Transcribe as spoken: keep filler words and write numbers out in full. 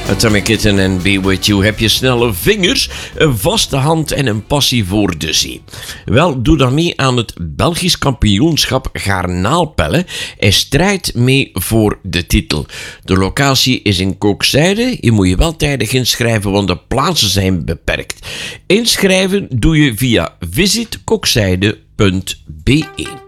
Tommy Kitten en Be With You. Heb je snelle vingers, een vaste hand en een passie voor de zee? Wel, doe dan mee aan het Belgisch kampioenschap garnaalpellen en strijd mee voor de titel. De locatie is in Kookzijde. Je moet je wel tijdig inschrijven, want de plaatsen zijn beperkt. Inschrijven doe je via visit kookzijde punt be.